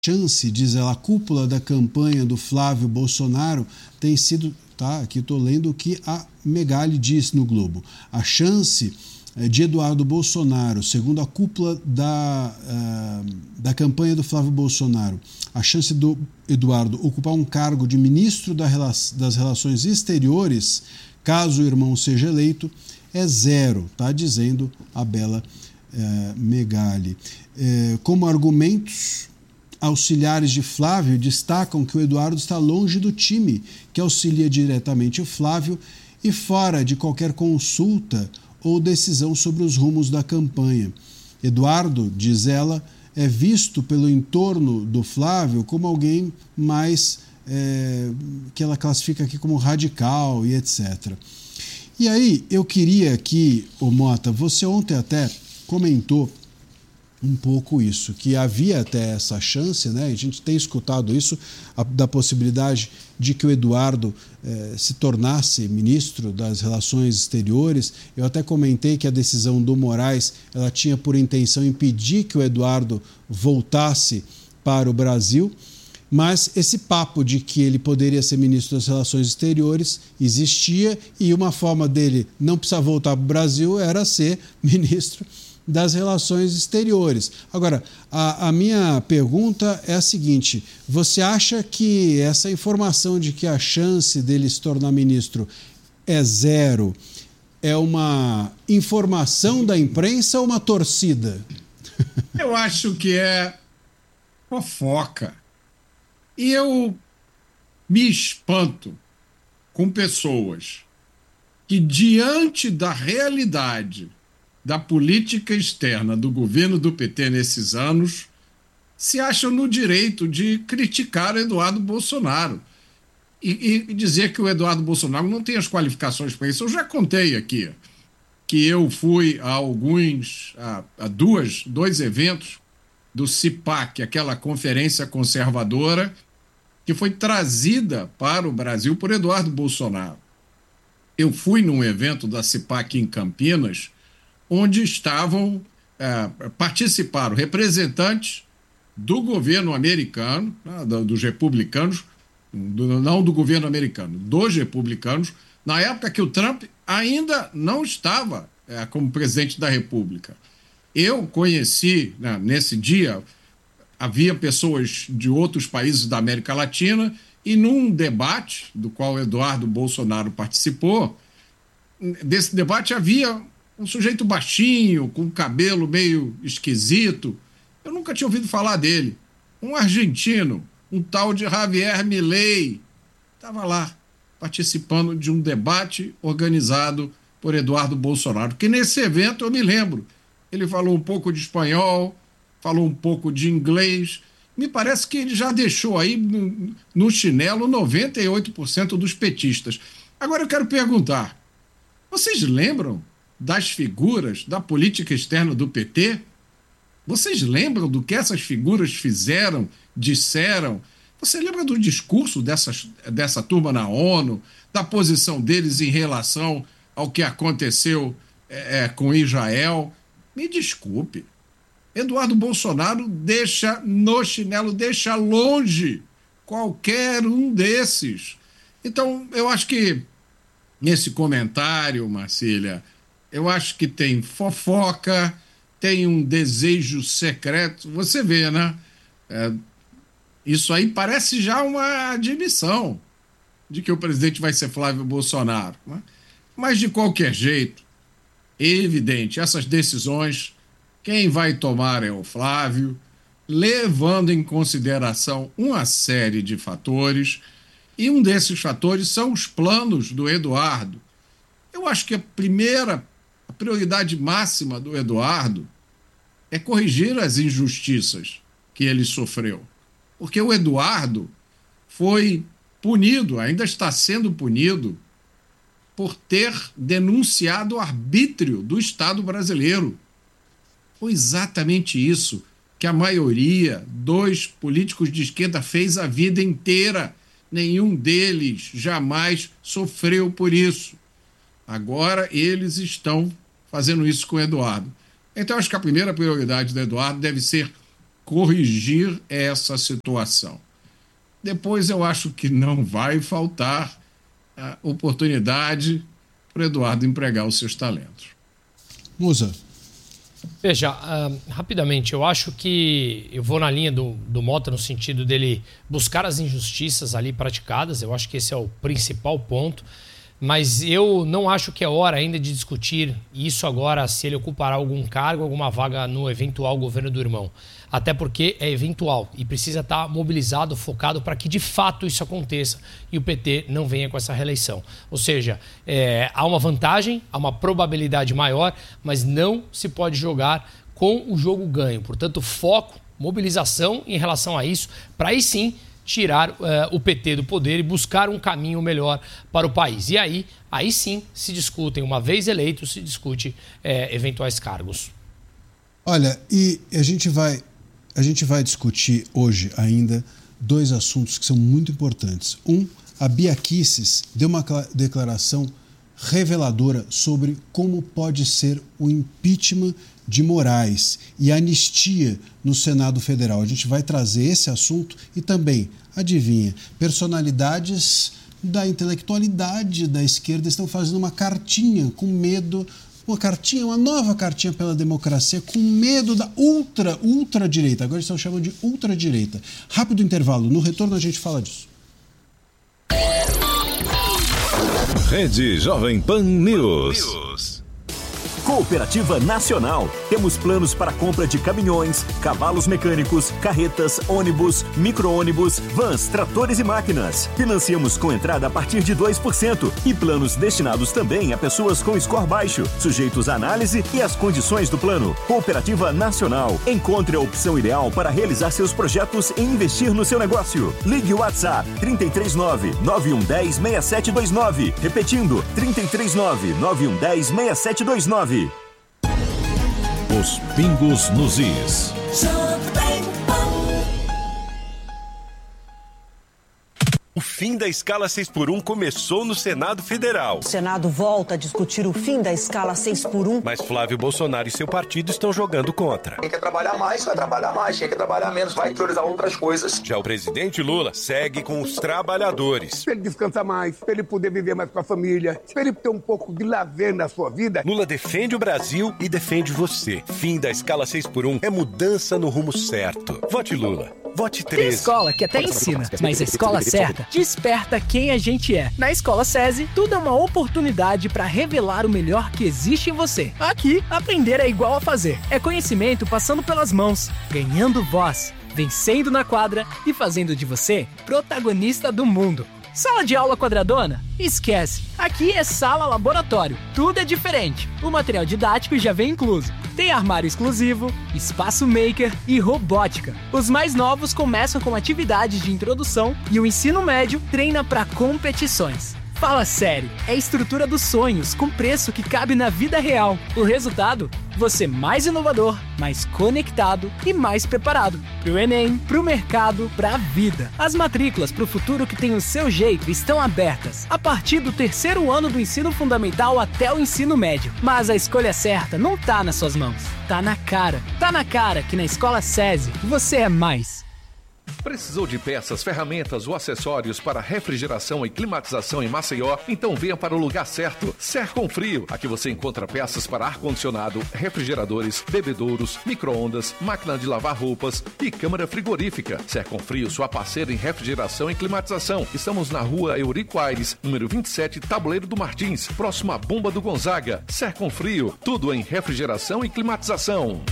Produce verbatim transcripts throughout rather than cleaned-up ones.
chance, diz ela, a cúpula da campanha do Flávio Bolsonaro tem sido, tá, aqui estou lendo o que a Megali disse no Globo, a chance de Eduardo Bolsonaro, segundo a cúpula da, uh, da campanha do Flávio Bolsonaro, a chance do Eduardo ocupar um cargo de ministro da rela- das Relações Exteriores, caso o irmão seja eleito, é zero, tá dizendo a bela uh, Megali. Uh, como argumentos, auxiliares de Flávio destacam que o Eduardo está longe do time, que auxilia diretamente o Flávio e fora de qualquer consulta ou decisão sobre os rumos da campanha. Eduardo, diz ela, é visto pelo entorno do Flávio como alguém mais, é, que ela classifica aqui como radical e etcétera. E aí, eu queria que, ô Mota, você ontem até comentou um pouco isso, que havia até essa chance, né? A gente tem escutado isso, a, da possibilidade de que o Eduardo eh, se tornasse ministro das Relações Exteriores. Eu até comentei que a decisão do Moraes ela tinha por intenção impedir que o Eduardo voltasse para o Brasil, mas esse papo de que ele poderia ser ministro das Relações Exteriores existia e uma forma dele não precisar voltar para o Brasil era ser ministro das Relações Exteriores. Agora, a, a minha pergunta é a seguinte, você acha que essa informação de que a chance dele se tornar ministro é zero é uma informação da imprensa ou uma torcida? Eu acho que é fofoca. E eu me espanto com pessoas que, diante da realidade da política externa do governo do P T nesses anos, se acham no direito de criticar Eduardo Bolsonaro e, e dizer que o Eduardo Bolsonaro não tem as qualificações para isso. Eu já contei aqui que eu fui a alguns, a, a duas, dois eventos do CIPAC, aquela conferência conservadora que foi trazida para o Brasil por Eduardo Bolsonaro. Eu fui num evento da CIPAC em Campinas, onde estavam, é, participaram representantes do governo americano, né, dos republicanos, do, não do governo americano, dos republicanos, na época que o Trump ainda não estava é, como presidente da República. Eu conheci, né, nesse dia, havia pessoas de outros países da América Latina e num debate do qual Eduardo Bolsonaro participou, desse debate havia um sujeito baixinho, com cabelo meio esquisito. Eu nunca tinha ouvido falar dele. Um argentino, um tal de Javier Milei, estava lá participando de um debate organizado por Eduardo Bolsonaro, que nesse evento eu me lembro, ele falou um pouco de espanhol, falou um pouco de inglês. Me parece que ele já deixou aí no, no chinelo noventa e oito por cento dos petistas. Agora eu quero perguntar, vocês lembram das figuras da política externa do P T? Vocês lembram do que essas figuras fizeram, disseram? Você lembra do discurso dessas, dessa turma na ONU, da posição deles em relação ao que aconteceu é, com Israel? Me desculpe, Eduardo Bolsonaro deixa no chinelo, deixa longe qualquer um desses. Então, eu acho que nesse comentário, Marcília, eu acho que tem fofoca, tem um desejo secreto. Você vê, né? É, isso aí parece já uma admissão de que o presidente vai ser Flávio Bolsonaro. Né? Mas, de qualquer jeito, é evidente, essas decisões, quem vai tomar é o Flávio, levando em consideração uma série de fatores, e um desses fatores são os planos do Eduardo. Eu acho que a primeira, a prioridade máxima do Eduardo é corrigir as injustiças que ele sofreu. Porque o Eduardo foi punido, ainda está sendo punido, por ter denunciado o arbítrio do Estado brasileiro. Foi exatamente isso que a maioria dos políticos de esquerda fez a vida inteira. Nenhum deles jamais sofreu por isso. Agora eles estão fazendo isso com o Eduardo. Então, acho que a primeira prioridade do Eduardo deve ser corrigir essa situação. Depois eu acho que não vai faltar a oportunidade para o Eduardo empregar os seus talentos. Musa. Veja, uh, rapidamente, eu acho que eu vou na linha do, do Mota no sentido dele buscar as injustiças ali praticadas. Eu acho que esse é o principal ponto. Mas eu não acho que é hora ainda de discutir isso agora, se ele ocupará algum cargo, alguma vaga no eventual governo do irmão. Até porque é eventual e precisa estar mobilizado, focado para que de fato isso aconteça e o P T não venha com essa reeleição. Ou seja, é, há uma vantagem, há uma probabilidade maior, mas não se pode jogar com o jogo ganho. Portanto, foco, mobilização em relação a isso, para aí sim tirar uh, o P T do poder e buscar um caminho melhor para o país. E aí, aí sim se discutem, uma vez eleito, se discute é, eventuais cargos. Olha, e a gente vai, a gente vai discutir hoje ainda dois assuntos que são muito importantes. Um, a Bia Kicis deu uma declaração reveladora sobre como pode ser o impeachment de Moraes e a anistia no Senado Federal. A gente vai trazer esse assunto e também, adivinha, personalidades da intelectualidade da esquerda estão fazendo uma cartinha com medo, uma cartinha, uma nova cartinha pela democracia, com medo da ultra, ultradireita. Agora eles estão chamando de ultradireita. Rápido intervalo, no retorno a gente fala disso. Rede Jovem Pan News. Cooperativa Nacional. Temos planos para compra de caminhões, cavalos mecânicos, carretas, ônibus, micro-ônibus, vans, tratores e máquinas. Financiamos com entrada a partir de dois por cento e planos destinados também a pessoas com score baixo, sujeitos à análise e às condições do plano. Cooperativa Nacional. Encontre a opção ideal para realizar seus projetos e investir no seu negócio. Ligue o WhatsApp trinta e três nove, nove um um zero, seis sete dois nove. Repetindo, trinta e três nove, nove um um zero, seis sete dois nove. Os pingos nos is. O fim da escala seis por um começou no Senado Federal. O Senado volta a discutir o fim da escala seis por um. Mas Flávio Bolsonaro e seu partido estão jogando contra. Quem quer trabalhar mais, vai trabalhar mais. Quem quer trabalhar menos, vai priorizar outras coisas. Já o presidente Lula segue com os trabalhadores. Para ele descansar mais, para ele poder viver mais com a família, para ele ter um pouco de lazer na sua vida. Lula defende o Brasil e defende você. Fim da escala seis por um é mudança no rumo certo. Vote Lula. Vote treze. Tem escola que até ensina, mas a escola certa desperta quem a gente é. Na Escola SESI, tudo é uma oportunidade para revelar o melhor que existe em você. Aqui, aprender é igual a fazer. É conhecimento passando pelas mãos, ganhando voz, vencendo na quadra e fazendo de você protagonista do mundo. Sala de aula quadradona? Esquece. Aqui é sala laboratório. Tudo é diferente. O material didático já vem incluso. Tem armário exclusivo, espaço maker e robótica. Os mais novos começam com atividades de introdução e o ensino médio treina para competições. Fala sério, é a estrutura dos sonhos com preço que cabe na vida real. O resultado? Você mais inovador, mais conectado e mais preparado. Pro Enem, pro mercado, pra vida. As matrículas pro futuro que tem o seu jeito estão abertas. A partir do terceiro ano do ensino fundamental até o ensino médio. Mas a escolha certa não tá nas suas mãos. Tá na cara. Tá na cara que na Escola SESI você é mais. Precisou de peças, ferramentas ou acessórios para refrigeração e climatização em Maceió? Então venha para o lugar certo. Serconfrio. Aqui você encontra peças para ar-condicionado, refrigeradores, bebedouros, micro-ondas, máquina de lavar roupas e câmara frigorífica. Serconfrio, sua parceira em refrigeração e climatização. Estamos na rua Eurico Aires, número vinte e sete, Tabuleiro do Martins, próximo à Bomba do Gonzaga. Serconfrio, tudo em refrigeração e climatização.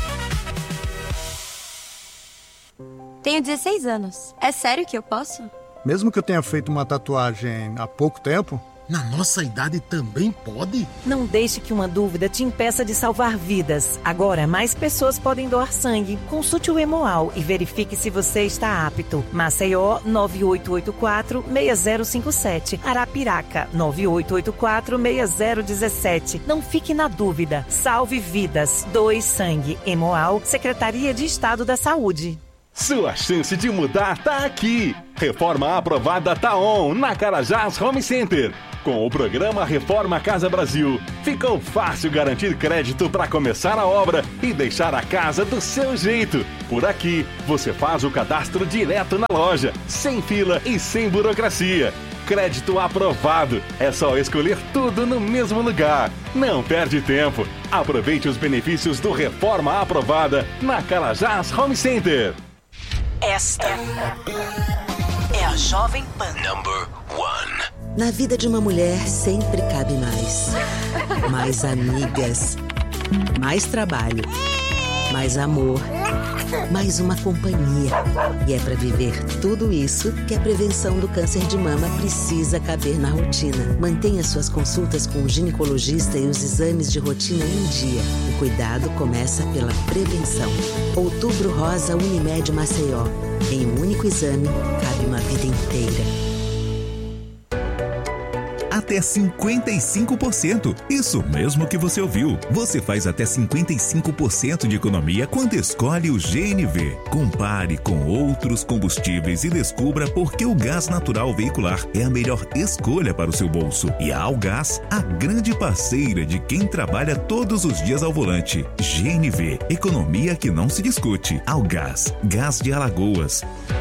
Tenho dezesseis anos. É sério que eu posso? Mesmo que eu tenha feito uma tatuagem há pouco tempo? Na nossa idade também pode? Não deixe que uma dúvida te impeça de salvar vidas. Agora, mais pessoas podem doar sangue. Consulte o Hemoal e verifique se você está apto. Maceió, nove oito oito quatro, seis zero cinco sete. Arapiraca, nove oito oito quatro, seis zero um sete. Não fique na dúvida. Salve vidas. Doe sangue. Hemoal, Secretaria de Estado da Saúde. Sua chance de mudar tá aqui. Reforma aprovada tá on na Carajás Home Center. Com o programa Reforma Casa Brasil, ficou fácil garantir crédito para começar a obra e deixar a casa do seu jeito. Por aqui, você faz o cadastro direto na loja, sem fila e sem burocracia. Crédito aprovado. É só escolher tudo no mesmo lugar. Não perde tempo. Aproveite os benefícios do Reforma Aprovada na Carajás Home Center. Esta é a Jovem Pan. Number one. Na vida de uma mulher sempre cabe mais. Mais amigas. Mais trabalho. Mais amor. Mais uma companhia. E é para viver tudo isso que a prevenção do câncer de mama precisa caber na rotina. Mantenha suas consultas com o ginecologista e os exames de rotina em dia. O cuidado começa pela prevenção. Outubro Rosa Unimed Maceió. Em um único exame, cabe uma vida inteira. Até cinquenta e cinco por cento. Isso mesmo que você ouviu. Você faz até cinquenta e cinco por cento de economia quando escolhe o G N V. Compare com outros combustíveis e descubra por que o gás natural veicular é a melhor escolha para o seu bolso. E a Algás, a grande parceira de quem trabalha todos os dias ao volante. G N V, economia que não se discute. Algás, gás de Alagoas.